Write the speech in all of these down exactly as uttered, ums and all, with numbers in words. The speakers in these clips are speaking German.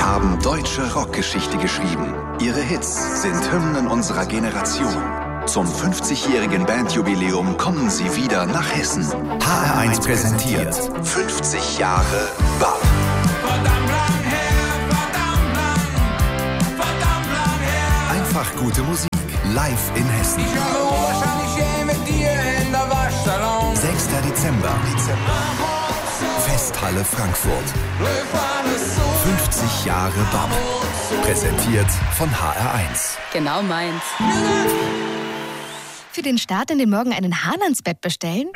haben deutsche Rockgeschichte geschrieben. Ihre Hits sind Hymnen unserer Generation. Zum fünfzigjährigen Bandjubiläum kommen sie wieder nach Hessen. H R eins präsentiert fünfzig Jahre B A P. Verdammt lang her, verdammt lang, verdammt lang her. Einfach gute Musik, live in Hessen. Ich habe wahrscheinlich je mit dir in der Waschsalon. sechster Dezember. Festhalle Frankfurt. fünfzig Jahre B A P. Präsentiert von H R eins. Genau meins. Für den Start in den Morgen einen Hahn ans Bett bestellen?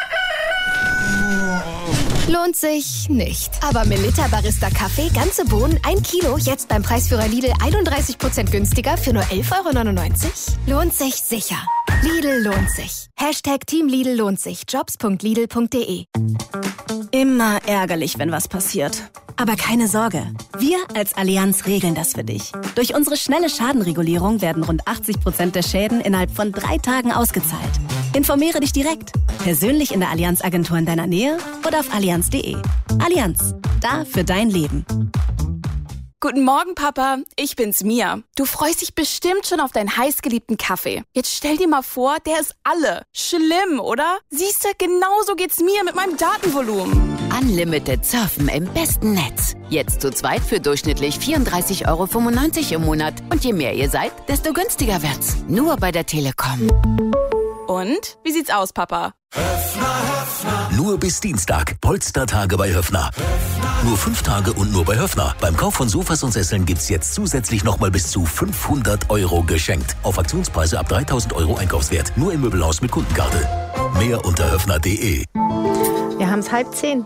Lohnt sich nicht. Aber Melitta Barista Kaffee, ganze Bohnen, ein Kilo, jetzt beim Preisführer Lidl einunddreißig Prozent günstiger für nur elf Euro neunundneunzig? Lohnt sich sicher. Lidl lohnt sich. Hashtag Team Lidl lohnt sich. jobs punkt lidl punkt de. Immer ärgerlich, wenn was passiert. Aber keine Sorge, wir als Allianz regeln das für dich. Durch unsere schnelle Schadenregulierung werden rund achtzig Prozent der Schäden innerhalb von drei Tagen ausgezahlt. Informiere dich direkt, persönlich in der Allianz-Agentur in deiner Nähe oder auf allianz punkt de. Allianz, da für dein Leben. Guten Morgen, Papa. Ich bin's, Mia. Du freust dich bestimmt schon auf deinen heißgeliebten Kaffee. Jetzt stell dir mal vor, der ist alle. Schlimm, oder? Siehst du, genauso geht's mir mit meinem Datenvolumen. Unlimited Surfen im besten Netz. Jetzt zu zweit für durchschnittlich vierunddreißig Euro fünfundneunzig im Monat. Und je mehr ihr seid, desto günstiger wird's. Nur bei der Telekom. Und? Wie sieht's aus, Papa? Höffner, Höffner. Nur bis Dienstag. Polstertage bei Höffner. Höffner. Nur fünf Tage und nur bei Höffner. Beim Kauf von Sofas und Sesseln gibt's jetzt zusätzlich nochmal bis zu fünfhundert Euro geschenkt. Auf Aktionspreise ab dreitausend Euro Einkaufswert. Nur im Möbelhaus mit Kundenkarte. Mehr unter höffner punkt de. Wir haben's halb zehn.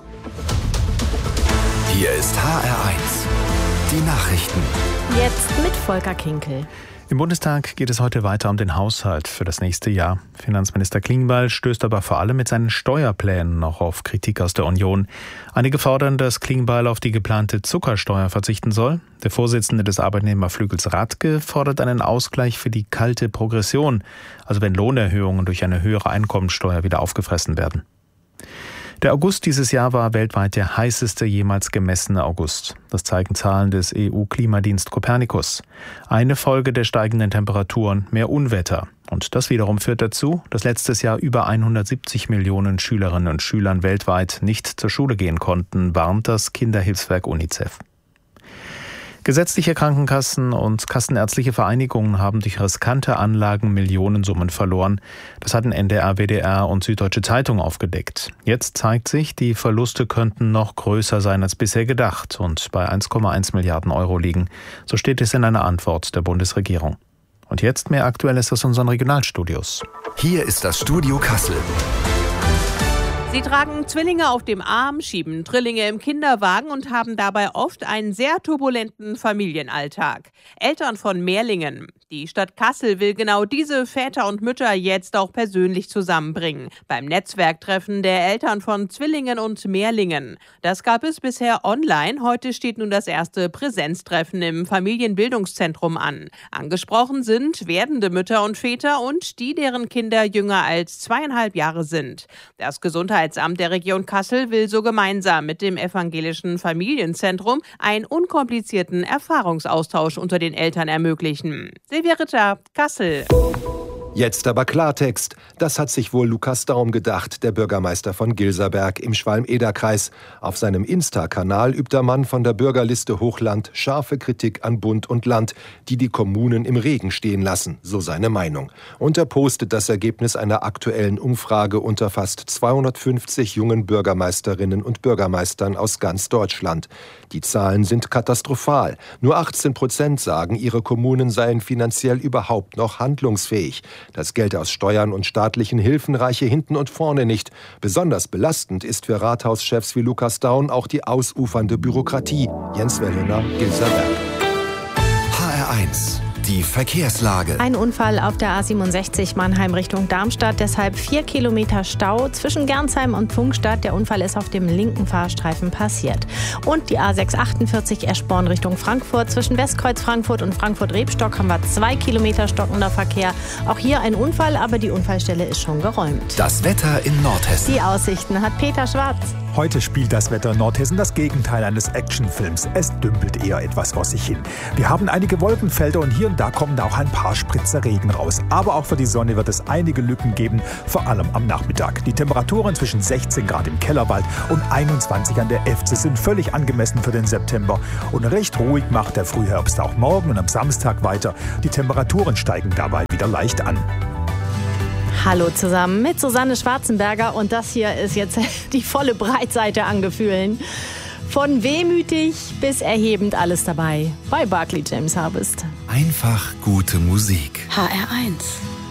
Hier ist H R eins. Die Nachrichten. Jetzt mit Volker Kinkel. Im Bundestag geht es heute weiter um den Haushalt für das nächste Jahr. Finanzminister Klingbeil stößt aber vor allem mit seinen Steuerplänen noch auf Kritik aus der Union. Einige fordern, dass Klingbeil auf die geplante Zuckersteuer verzichten soll. Der Vorsitzende des Arbeitnehmerflügels Radke fordert einen Ausgleich für die kalte Progression, also wenn Lohnerhöhungen durch eine höhere Einkommensteuer wieder aufgefressen werden. Der August dieses Jahr war weltweit der heißeste jemals gemessene August. Das zeigen Zahlen des E U-Klimadienst Copernicus. Eine Folge der steigenden Temperaturen, mehr Unwetter. Und das wiederum führt dazu, dass letztes Jahr über hundertsiebzig Millionen Schülerinnen und Schülern weltweit nicht zur Schule gehen konnten, warnt das Kinderhilfswerk UNICEF. Gesetzliche Krankenkassen und kassenärztliche Vereinigungen haben durch riskante Anlagen Millionensummen verloren. Das hatten N D R, W D R und Süddeutsche Zeitung aufgedeckt. Jetzt zeigt sich, die Verluste könnten noch größer sein als bisher gedacht und bei eins Komma eins Milliarden Euro liegen. So steht es in einer Antwort der Bundesregierung. Und jetzt mehr Aktuelles aus unseren Regionalstudios. Hier ist das Studio Kassel. Sie tragen Zwillinge auf dem Arm, schieben Drillinge im Kinderwagen und haben dabei oft einen sehr turbulenten Familienalltag. Eltern von Mehrlingen. Die Stadt Kassel will genau diese Väter und Mütter jetzt auch persönlich zusammenbringen. Beim Netzwerktreffen der Eltern von Zwillingen und Mehrlingen. Das gab es bisher online. Heute steht nun das erste Präsenztreffen im Familienbildungszentrum an. Angesprochen sind werdende Mütter und Väter und die, deren Kinder jünger als zweieinhalb Jahre sind. Das Gesundheitsamt der Region Kassel will so gemeinsam mit dem Evangelischen Familienzentrum einen unkomplizierten Erfahrungsaustausch unter den Eltern ermöglichen. Silvia Ritter, Kassel. Jetzt aber Klartext. Das hat sich wohl Lukas Daum gedacht, der Bürgermeister von Gilserberg im Schwalm-Eder-Kreis. Auf seinem Insta-Kanal übt der Mann von der Bürgerliste Hochland scharfe Kritik an Bund und Land, die die Kommunen im Regen stehen lassen, so seine Meinung. Und er postet das Ergebnis einer aktuellen Umfrage unter fast zweihundertfünfzig jungen Bürgermeisterinnen und Bürgermeistern aus ganz Deutschland. Die Zahlen sind katastrophal. Nur achtzehn Prozent sagen, ihre Kommunen seien finanziell überhaupt noch handlungsfähig. Das Geld aus Steuern und staatlichen Hilfen reiche hinten und vorne nicht. Besonders belastend ist für Rathauschefs wie Lukas Daum auch die ausufernde Bürokratie. Jens Wellhöner, Gilserberg. H R eins. Die Verkehrslage. Ein Unfall auf der A siebenundsechzig Mannheim Richtung Darmstadt, deshalb vier Kilometer Stau zwischen Gernsheim und Pfungstadt. Der Unfall ist auf dem linken Fahrstreifen passiert. Und die A sechshundertachtundvierzig Eschborn Richtung Frankfurt. Zwischen Westkreuz Frankfurt und Frankfurt-Rebstock haben wir zwei Kilometer stockender Verkehr. Auch hier ein Unfall, aber die Unfallstelle ist schon geräumt. Das Wetter in Nordhessen. Die Aussichten hat Peter Schwarz. Heute spielt das Wetter in Nordhessen das Gegenteil eines Actionfilms. Es dümpelt eher etwas vor sich hin. Wir haben einige Wolkenfelder und hier und da kommen auch ein paar Spritzer Regen raus. Aber auch für die Sonne wird es einige Lücken geben, vor allem am Nachmittag. Die Temperaturen zwischen sechzehn Grad im Kellerwald und einundzwanzig an der Efze sind völlig angemessen für den September. Und recht ruhig macht der Frühherbst auch morgen und am Samstag weiter. Die Temperaturen steigen dabei wieder leicht an. Hallo zusammen mit Susanne Schwarzenberger und das hier ist jetzt die volle Breitseite an Gefühlen. Von wehmütig bis erhebend alles dabei bei Barclay James Harvest. Einfach gute Musik. H R eins.